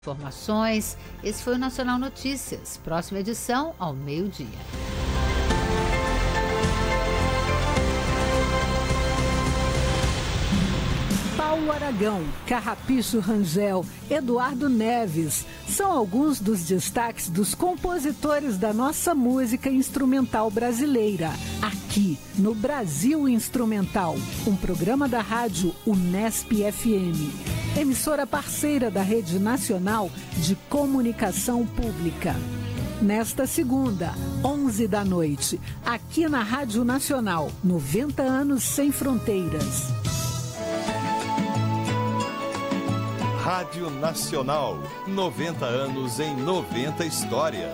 Informações, esse foi o Nacional Notícias. Próxima edição ao meio-dia. Paulo Aragão, Carrapicho Rangel, Eduardo Neves são alguns dos destaques dos compositores da nossa música instrumental brasileira, aqui no Brasil Instrumental, um programa da rádio Unesp FM, emissora parceira da Rede Nacional de Comunicação Pública. Nesta segunda, 11 da noite, aqui na Rádio Nacional, 90 anos sem fronteiras. Rádio Nacional, 90 anos em 90 histórias.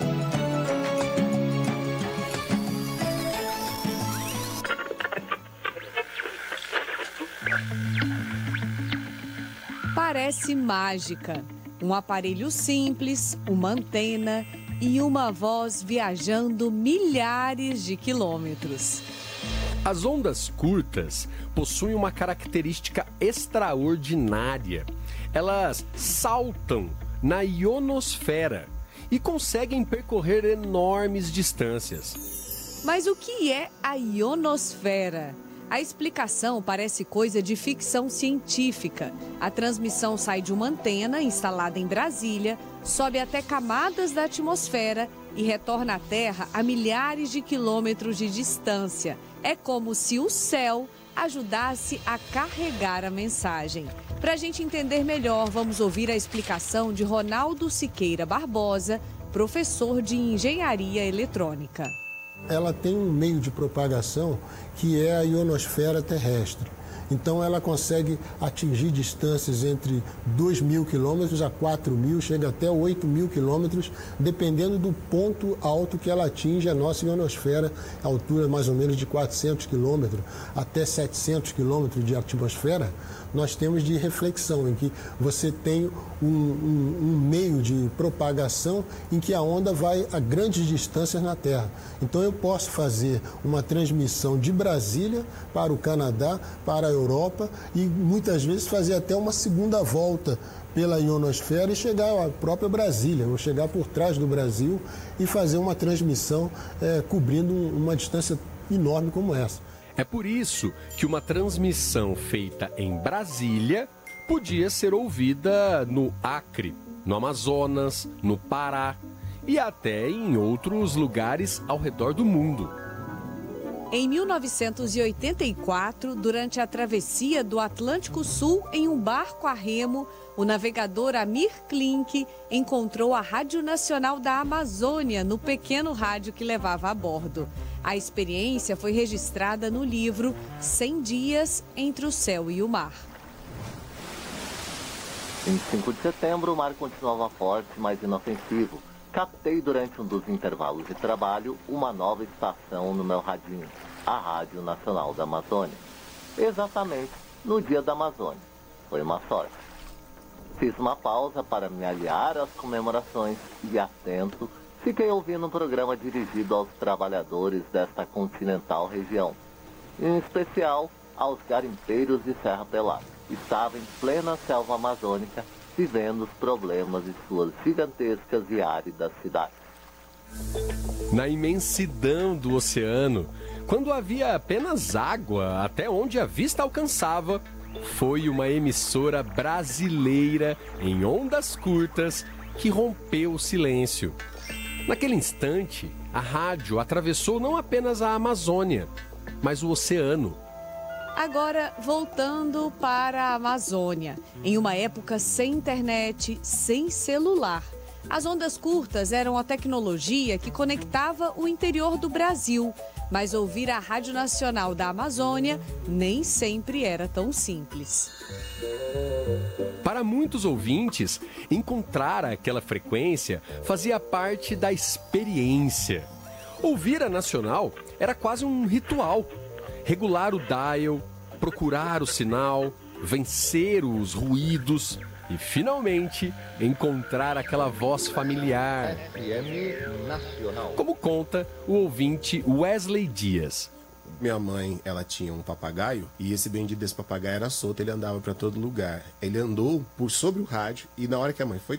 Parece mágica. Um aparelho simples, uma antena e uma voz viajando milhares de quilômetros. As ondas curtas possuem uma característica extraordinária. Elas saltam na ionosfera e conseguem percorrer enormes distâncias. Mas o que é a ionosfera? A explicação parece coisa de ficção científica. A transmissão sai de uma antena instalada em Brasília, sobe até camadas da atmosfera e retorna à Terra a milhares de quilômetros de distância. É como se o céu ajudasse a carregar a mensagem. Para a gente entender melhor, vamos ouvir a explicação de Ronaldo Siqueira Barbosa, professor de Engenharia Eletrônica. Ela tem um meio de propagação que é a ionosfera terrestre. Então ela consegue atingir distâncias entre 2.000 quilômetros a 4.000, chega até 8.000 quilômetros, dependendo do ponto alto que ela atinge a nossa ionosfera, a altura mais ou menos de 400 quilômetros até 700 quilômetros de atmosfera. Nós temos de reflexão, em que você tem um meio de propagação em que a onda vai a grandes distâncias na Terra. Então eu posso fazer uma transmissão de Brasília para o Canadá, para a Europa e muitas vezes fazer até uma segunda volta pela ionosfera e chegar à própria Brasília, ou chegar por trás do Brasil e fazer uma transmissão cobrindo uma distância enorme como essa. É por isso que uma transmissão feita em Brasília podia ser ouvida no Acre, no Amazonas, no Pará e até em outros lugares ao redor do mundo. Em 1984, durante a travessia do Atlântico Sul em um barco a remo, o navegador Amir Klink encontrou a Rádio Nacional da Amazônia no pequeno rádio que levava a bordo. A experiência foi registrada no livro 100 Dias entre o Céu e o Mar. Em 5 de setembro, o mar continuava forte, mas inofensivo. Captei durante um dos intervalos de trabalho uma nova estação no meu radinho, a Rádio Nacional da Amazônia. Exatamente no dia da Amazônia. Foi uma sorte. Fiz uma pausa para me aliar às comemorações e, atento, fiquei ouvindo um programa dirigido aos trabalhadores desta continental região, em especial aos garimpeiros de Serra Pelada. Estava em plena selva amazônica, vivendo os problemas de suas gigantescas e áridas cidades. Na imensidão do oceano, quando havia apenas água até onde a vista alcançava, foi uma emissora brasileira em ondas curtas que rompeu o silêncio. Naquele instante, a rádio atravessou não apenas a Amazônia, mas o oceano. Agora, voltando para a Amazônia, em uma época sem internet, sem celular. As ondas curtas eram a tecnologia que conectava o interior do Brasil, mas ouvir a Rádio Nacional da Amazônia nem sempre era tão simples. Para muitos ouvintes, encontrar aquela frequência fazia parte da experiência. Ouvir a Nacional era quase um ritual. Regular o dial, procurar o sinal, vencer os ruídos e, finalmente, encontrar aquela voz familiar. Como conta o ouvinte Wesley Dias. Minha mãe, ela tinha um papagaio e esse bendito desse papagaio era solto, ele andava para todo lugar. Ele andou por sobre o rádio e na hora que a mãe foi